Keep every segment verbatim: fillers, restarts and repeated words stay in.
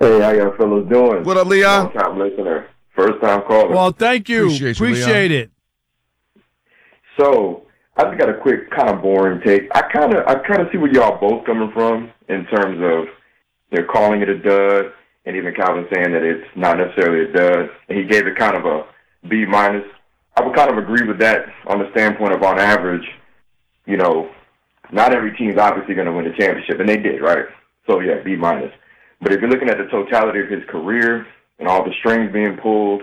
Hey, how y'all fellas doing? What up, Leon? Long time listener, first time caller. Well, thank you. Appreciate, you, Appreciate it. So I just got a quick, kind of boring take. I kind of, I kind of see where y'all both coming from in terms of they're calling it a dud, and even Calvin saying that it's not necessarily a dud, and he gave it kind of a B minus. I would kind of agree with that on the standpoint of, on average, you know, not every team's obviously going to win the championship, and they did, right? So yeah, B minus. But if you're looking at the totality of his career and all the strings being pulled,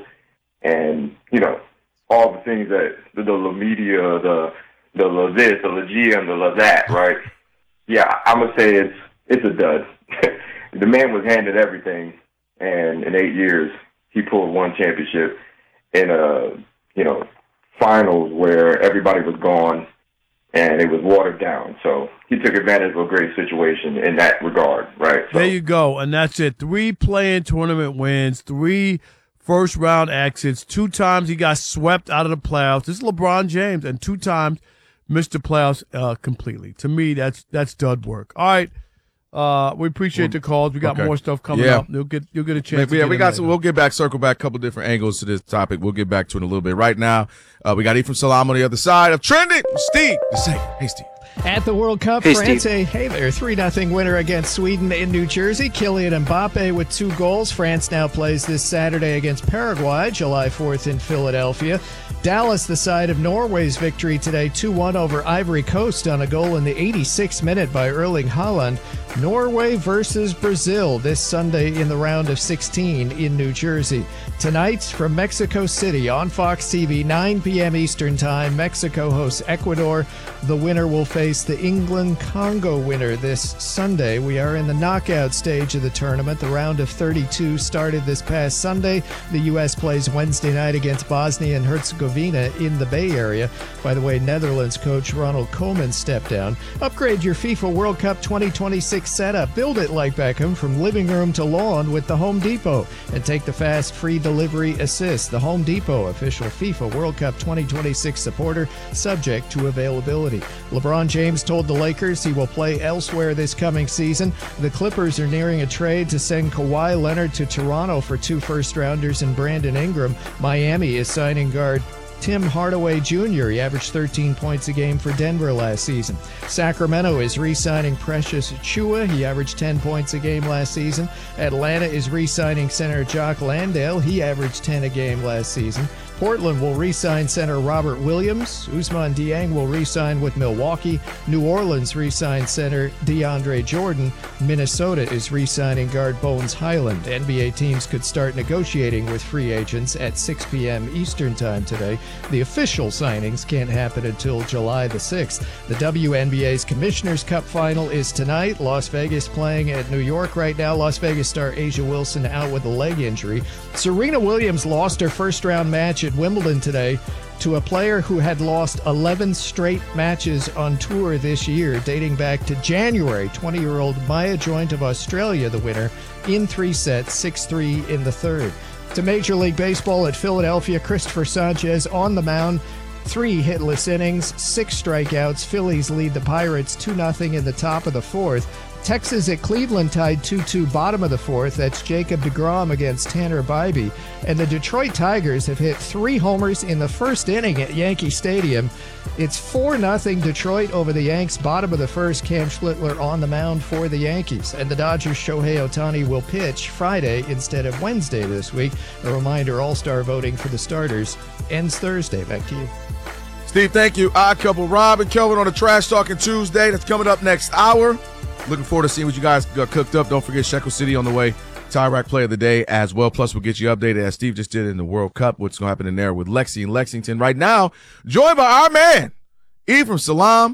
and you know all the things that the, the La Media, the the La this, the La G M, the La that, right? Yeah, I'm gonna say it's it's a dud. The man was handed everything, and in eight years he pulled one championship in a you know finals where everybody was gone and it was watered down. So he took advantage of a great situation in that regard, right? So, there you go, and that's it. Three play-in tournament wins, three first-round exits. Two times he got swept out of the playoffs. This is LeBron James, and two times missed the playoffs uh, completely. To me, that's that's dud work. All right. Uh, we appreciate the calls. We got okay. more stuff coming yeah. up. You'll get you'll get a chance. Maybe, to yeah, get we got. Some, later. we'll get back, circle back, a couple different angles to this topic. We'll get back to it in a little bit. Right now, uh, we got Ephraim Salam on the other side of Trending. Steve, say, hey, Steve. At the World Cup, hey, France, Steve. a hey there, three nothing winner against Sweden in New Jersey. Kylian Mbappe with two goals. France now plays this Saturday against Paraguay, July fourth in Philadelphia. Dallas, the side of Norway's victory today, two one over Ivory Coast on a goal in the eighty-sixth minute by Erling Haaland. Norway versus Brazil this Sunday in the round of sixteen in New Jersey. Tonight from Mexico City on Fox T V, nine p.m. Eastern Time, Mexico hosts Ecuador. The winner will face the England-Congo winner this Sunday. We are in the knockout stage of the tournament. The round of thirty-two started this past Sunday. The U S plays Wednesday night against Bosnia and Herzegovina in the Bay Area. By the way, Netherlands coach Ronald Koeman stepped down. Upgrade your FIFA World Cup twenty twenty-six setup. Build it like Beckham from living room to lawn with the Home Depot. And take the fast free delivery assist. The Home Depot, official FIFA World Cup twenty twenty-six supporter, subject to availability. LeBron James told the Lakers he will play elsewhere this coming season. The Clippers are nearing a trade to send Kawhi Leonard to Toronto for two first-rounders and Brandon Ingram. Miami is signing guard Tim Hardaway Junior He averaged thirteen points a game for Denver last season. Sacramento is re-signing Precious Achiuwa. He averaged ten points a game last season. Atlanta is re-signing center Jock Landale. He averaged ten a game last season. Portland will re-sign center Robert Williams. Ousmane Dieng will re-sign with Milwaukee. New Orleans re-signed center DeAndre Jordan. Minnesota is re-signing guard Bones Highland. N B A teams could start negotiating with free agents at six p.m. Eastern Time today. The official signings can't happen until July the sixth. The W N B A's Commissioner's Cup final is tonight. Las Vegas playing at New York right now. Las Vegas star A'ja Wilson out with a leg injury. Serena Williams lost her first-round match at Wimbledon today to a player who had lost eleven straight matches on tour this year, dating back to January. twenty-year-old Maya Joint of Australia, the winner, in three sets, six three in the third. To Major League Baseball at Philadelphia, Christopher Sanchez on the mound. Three hitless innings, six strikeouts. Phillies lead the Pirates two nothing in the top of the fourth. Texas at Cleveland tied two two bottom of the fourth. That's Jacob deGrom against Tanner Bybee. And the Detroit Tigers have hit three homers in the first inning at Yankee Stadium. It's four nothing Detroit over the Yanks. Bottom of the first, Cam Schlittler on the mound for the Yankees. And the Dodgers' Shohei Ohtani will pitch Friday instead of Wednesday this week. A reminder, All-Star voting for the starters ends Thursday. Back to you. Steve, thank you. Odd Couple, Rob and Kelvin on a Trash Talking Tuesday. That's coming up next hour. Looking forward to seeing what you guys got cooked up. Don't forget Shekel City on the way. Tie-Rack Play of the Day as well. Plus, we'll get you updated as Steve just did in the World Cup. What's going to happen in there with Lexi and Lexington right now. Joined by our man, Ephraim Salam,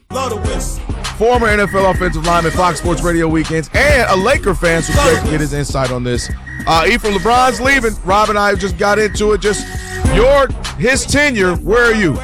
former N F L offensive lineman, Fox Sports Radio Weekends, and a Laker fan, so great to get his insight on this. Uh, Ephraim, LeBron's leaving. Rob and I just got into it. Just your his tenure. Where are you?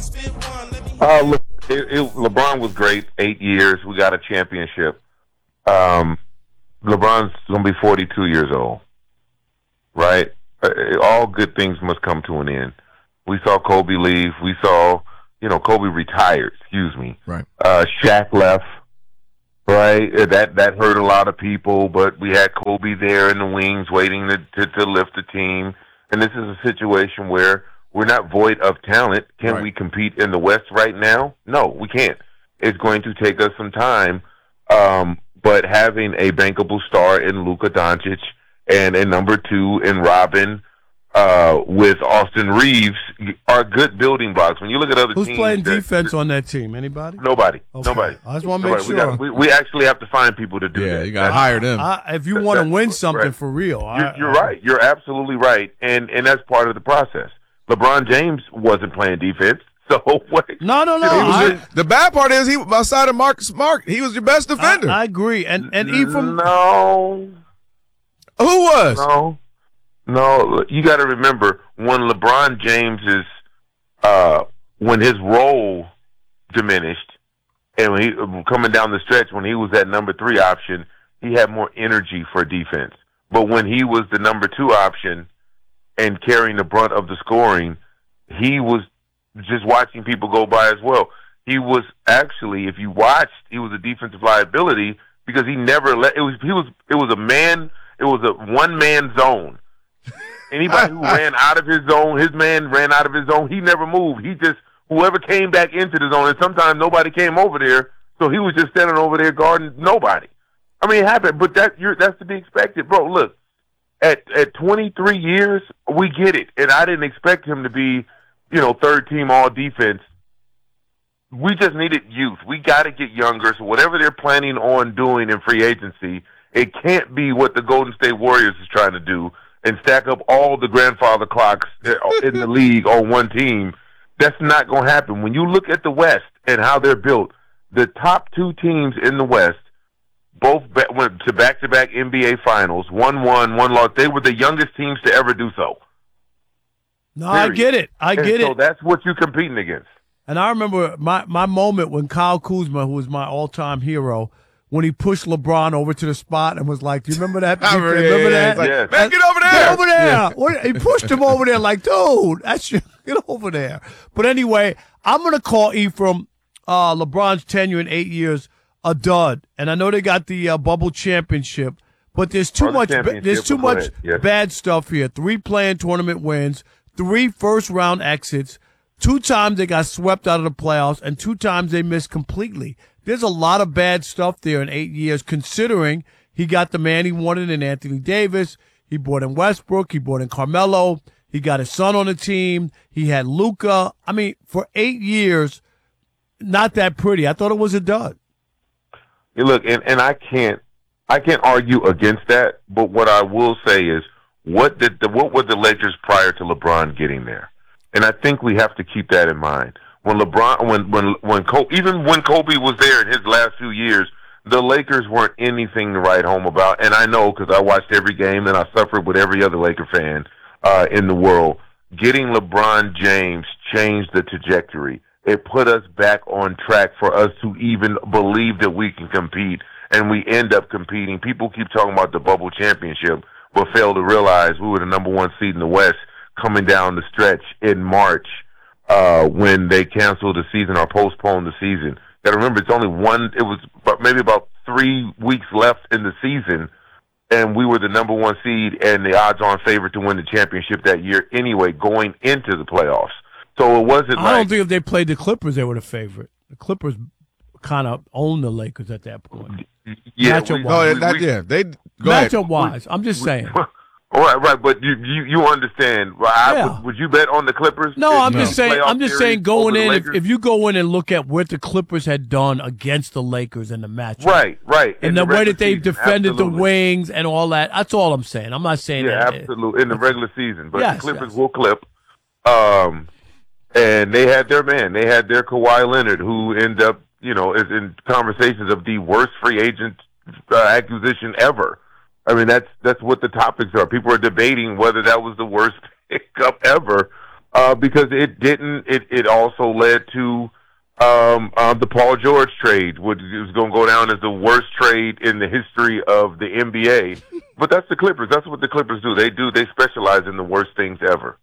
Uh, look, it, it, LeBron was great. Eight years. We got a championship. Um, LeBron's going to be forty-two years old, right? Uh, all good things must come to an end. We saw Kobe leave. We saw, you know, Kobe retired, excuse me. Right. Uh, Shaq left. right? That that hurt a lot of people, but we had Kobe there in the wings waiting to, to, to lift the team. And this is a situation where we're not void of talent. Can right. we compete in the West right now? No, we can't. It's going to take us some time. Um, but having a bankable star in Luka Doncic and a number two in Robin uh, with Austin Reeves are good building blocks. When you look at other Who's teams. Who's playing that, defense on that team? Anybody? Nobody. Okay. Nobody. I just want to make nobody. sure. We, got, we, we actually have to find people to do yeah, that. Yeah, you got to hire them. I, if you want to win something right. for real. You're, I, you're I, right. You're absolutely right. And, and that's part of the process. LeBron James wasn't playing defense. So what? No, no, no. He was I, just, the bad part is he outside of Marcus Smart, he was your best defender. I, I agree. And and Ephraim. No. Who was? No. No. You got to remember when LeBron James is, uh, when his role diminished, and when he coming down the stretch when he was that number three option, he had more energy for defense. But when he was the number two option and carrying the brunt of the scoring, he was just watching people go by as well. He was actually, if you watched, he was a defensive liability because he never let it was he was it was a man it was a one man zone. Anybody who ran out of his zone, his man ran out of his zone, he never moved. He just whoever came back into the zone, and sometimes nobody came over there, so he was just standing over there guarding nobody. I mean, it happened, but that you're that's to be expected, bro. Look, at at twenty-three years, we get it, and I didn't expect him to be, you know, third team all defense. We just needed youth. We got to get younger. So whatever they're planning on doing in free agency, it can't be what the Golden State Warriors is trying to do and stack up all the grandfather clocks in the league on one team. That's not going to happen. When you look at the West and how they're built, the top two teams in the West both went to back-to-back N B A finals, one won, one lost. They were the youngest teams to ever do so. No, Period. I get it. I and get so it. So that's what you're competing against. And I remember my, my moment when Kyle Kuzma, who was my all-time hero, when he pushed LeBron over to the spot and was like, do you remember that? I remember, remember yeah, that? Like, yes. Man, get over there. Get over there. Yeah. What, he pushed him over there like, dude, that's your, get over there. But anyway, I'm going to call Ephraim uh, LeBron's tenure in eight years a dud. And I know they got the uh, bubble championship, but there's too much there's too much yes. bad stuff here. Three playing tournament wins, three first-round exits, two times they got swept out of the playoffs, and two times they missed completely. There's a lot of bad stuff there in eight years, considering he got the man he wanted in Anthony Davis. He brought in Westbrook. He brought in Carmelo. He got his son on the team. He had Luka. I mean, for eight years, not that pretty. I thought it was a dud. Hey, look, and, and I can't I can't argue against that, but what I will say is, what did the, what were the Lakers prior to LeBron getting there? And I think we have to keep that in mind. When LeBron, when when when Kobe, even when Kobe was there in his last few years, the Lakers weren't anything to write home about. And I know because I watched every game and I suffered with every other Laker fan uh, in the world. Getting LeBron James changed the trajectory. It put us back on track for us to even believe that we can compete, and we end up competing. People keep talking about the bubble championship, but fail to realize we were the number one seed in the West coming down the stretch in March uh, when they canceled the season or postponed the season. Got to remember, it's only one. It was about, maybe about three weeks left in the season, and we were the number one seed and the odds-on favorite to win the championship that year anyway, going into the playoffs. So it wasn't. I like, don't think if they played the Clippers, they were the favorite. The Clippers kind of owned the Lakers at that point. Yeah, Matchup we, wise. No, we, that, we, yeah, they go ahead. Matchup wise, I'm just saying. All right, right, but you you, you understand? Right? I, Yeah. would, would you bet on the Clippers? No, if I'm you just play saying. off I'm just series saying going over the in. If, Lakers? if you go in and look at what the Clippers had done against the Lakers in the matchup, right, right, and in the, way regular that they season, defended absolutely. the wings and all that. That's all I'm saying. I'm not saying Yeah, that. absolutely. In the regular season, but Yes, the Clippers yes. will clip. Um, and they had their man. They had their Kawhi Leonard, who ended up, you know, is in conversations of the worst free agent uh, acquisition ever. I mean, that's that's what the topics are. People are debating whether that was the worst pickup ever, uh, because it didn't. It it also led to um, um, the Paul George trade, which is going to go down as the worst trade in the history of the N B A. But that's the Clippers. That's what the Clippers do. They do. They specialize in the worst things ever.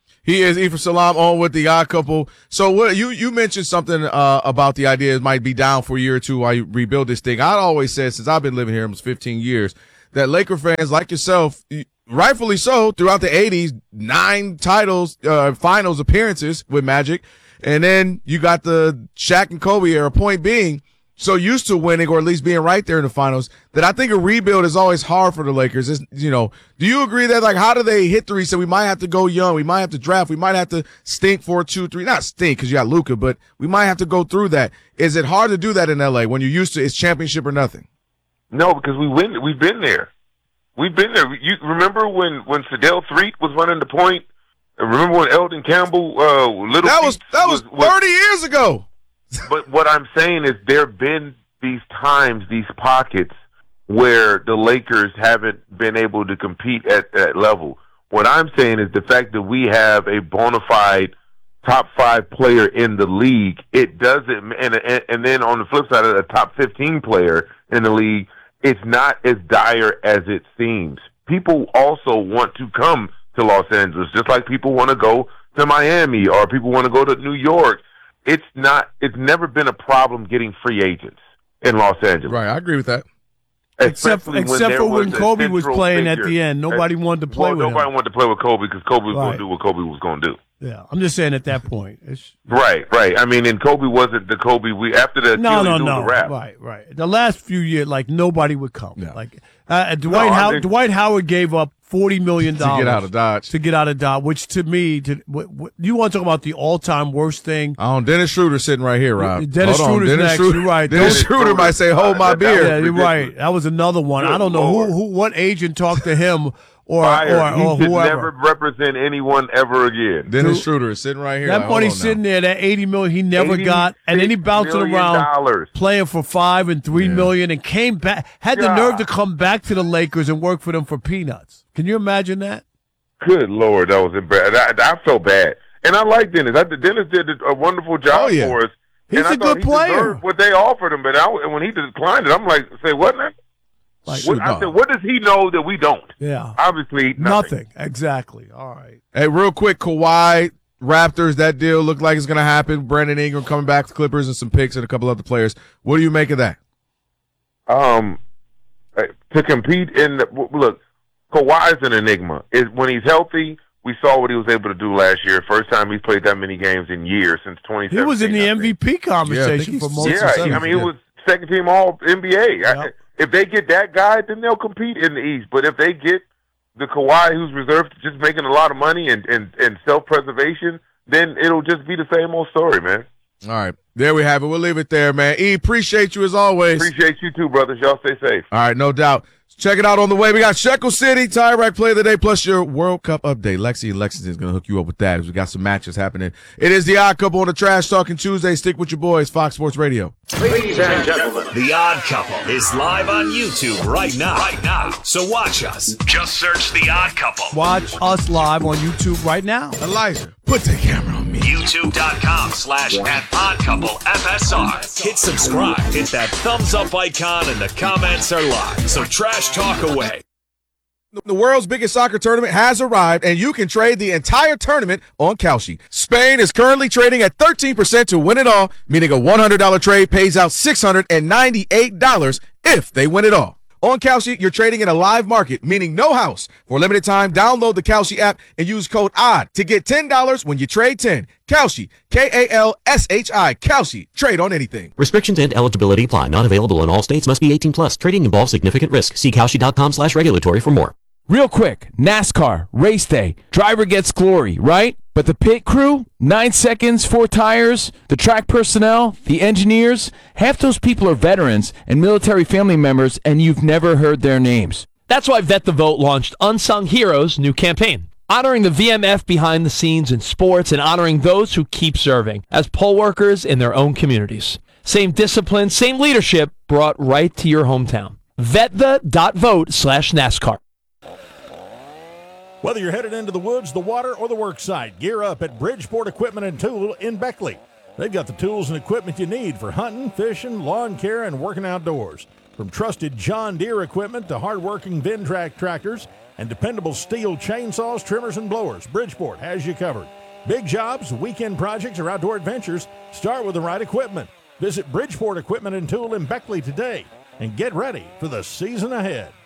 He is Ephraim Salaam on with the Odd Couple. So what you you mentioned something uh, about the idea it might be down for a year or two while you rebuild this thing. I always said since I've been living here almost fifteen years that Laker fans like yourself, rightfully so, throughout the eighties, nine titles, uh, finals appearances with Magic, and then you got the Shaq and Kobe era. Point being, so used to winning or at least being right there in the finals that I think a rebuild is always hard for the Lakers. It's, you know, do you agree that, like, how do they hit the reset? We might have to go young. We might have to draft. We might have to stink for two, three, not stink because you got Luka, but we might have to go through that. Is it hard to do that in L A when you're used to it's championship or nothing? No, because we win. We've been there. We've been there. You remember when, when Sedell Threet was running the point? Remember when Eldon Campbell, uh, little that was, that was, was thirty was, years ago. But what I'm saying is there have been these times, these pockets where the Lakers haven't been able to compete at that level. What I'm saying is the fact that we have a bona fide top five player in the league, it doesn't, and, and then on the flip side, a top fifteen player in the league, it's not as dire as it seems. People also want to come to Los Angeles, just like people want to go to Miami or people want to go to New York. It's not. It's never been a problem getting free agents in Los Angeles. Right, I agree with that. Except, except for when Kobe was playing at the end, nobody wanted to play well, with him. Nobody wanted to play with Kobe because Kobe was right. going to do what Kobe was going to do. Yeah, I'm just saying at that point. It's, right, right. I mean, and Kobe wasn't the Kobe we after the no, no, doing no. the rap. Right, right. The last few years, like nobody would come. Yeah. Like uh, Dwight, no, How- they, Dwight Howard gave up forty million dollars to get out of Dodge. To get out of Dodge, which to me, to, what, what, you want to talk about the all-time worst thing? Oh, Dennis Schroeder sitting right here, Rob. Dennis Hold on. Schroeder's Dennis next. Schroeder, You're right. Dennis Those, Schroeder might say, "Hold my uh, beer." Yeah, you're right. That was another one. Good I don't know who, who, what agent talked to him or Fire. or, he or should whoever. never represent anyone ever again. Dennis Dude, Schroeder is sitting right here. That like, money hold on sitting now. there, that eighty million he never got, and then he bounced it around dollars. playing for five and three Yeah. million, and came back, had the God. nerve to come back to the Lakers and work for them for peanuts. Can you imagine that? Good Lord, that was embarrassing. I, I felt bad, and I like Dennis. I, Dennis did a wonderful job Oh, yeah. for us. He's and I a good thought he player. deserved what they offered him, but I, when he declined it, I'm like, say what now? Like, What, I said, what does he know that we don't? yeah, Obviously, nothing. nothing. Exactly. All right. Hey, real quick, Kawhi, Raptors, that deal looked like it's going to happen. Brandon Ingram coming back to Clippers and some picks and a couple other players. What do you make of that? Um, to compete in the, look, Kawhi's an enigma. Is when he's healthy, we saw what he was able to do last year. First time he's played that many games in years since twenty seventeen. He was in the I M V P Yeah, I conversation think for he's- most Yeah, of seven, I mean, yeah. it was second team All N B A. Yep. I, if they get that guy, then they'll compete in the East. But if they get the Kawhi who's reserved to just making a lot of money and, and, and self-preservation, then it'll just be the same old story, man. All right. There we have it. We'll leave it there, man. E, appreciate you as always. Appreciate you too, brothers. Y'all stay safe. All right, no doubt. Check it out on the way. We got Shekel City, Tire Rack Play of the Day, plus your World Cup update. Lexi and Lexington is going to hook you up with that as we got some matches happening. It is the Odd Couple on the Trash Talking Tuesday. Stick with your boys, Fox Sports Radio. Ladies and gentlemen, The Odd Couple is live on YouTube right now. Right now. So watch us. Just search The Odd Couple. Watch us live on YouTube right now. Elijah, put the camera on me. YouTube.com slash at Odd Couple F S R. Hit subscribe. Hit that thumbs up icon and the comments are live. So trash talk away. The world's biggest soccer tournament has arrived, and you can trade the entire tournament on Kalshi. Spain is currently trading at thirteen percent to win it all, meaning a one hundred dollars trade pays out six hundred ninety-eight dollars if they win it all. On Kalshi, you're trading in a live market, meaning no house. For a limited time, download the Kalshi app and use code ODD to get ten dollars when you trade ten. Kalshi, K A L S H I, Kalshi. Trade on anything. Restrictions and eligibility apply. Not available in all states. Must be eighteen plus. Trading involves significant risk. See Kalshi.com slash regulatory for more. Real quick, NASCAR, race day, driver gets glory, right? But the pit crew, nine seconds, four tires, the track personnel, the engineers, half those people are veterans and military family members, and you've never heard their names. That's why Vet the Vote launched Unsung Heroes' new campaign, honoring the V M F behind the scenes in sports and honoring those who keep serving as poll workers in their own communities. Same discipline, same leadership brought right to your hometown. Vetthe.vote slash NASCAR. Whether you're headed into the woods, the water, or the work site, gear up at Bridgeport Equipment and Tool in Beckley. They've got the tools and equipment you need for hunting, fishing, lawn care, and working outdoors. From trusted John Deere equipment to hard-working Ventrac tractors, and dependable steel chainsaws, trimmers, and blowers, Bridgeport has you covered. Big jobs, weekend projects, or outdoor adventures, start with the right equipment. Visit Bridgeport Equipment and Tool in Beckley today and get ready for the season ahead.